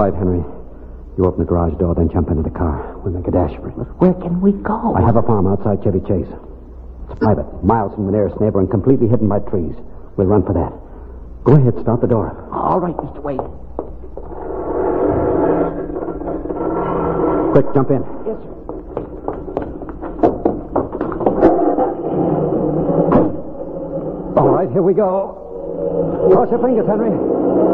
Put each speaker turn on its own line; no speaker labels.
right, Henry. You open the garage door, then jump into the car. We'll make a dash for it.
Where can we go?
I have a farm outside Chevy Chase. It's private, miles from the nearest neighbor and completely hidden by trees. We'll run for that. Go ahead, start the door.
All right, Mr. Wade.
Quick, jump in.
Yes, sir.
All right, here we go. Cross your fingers, Henry.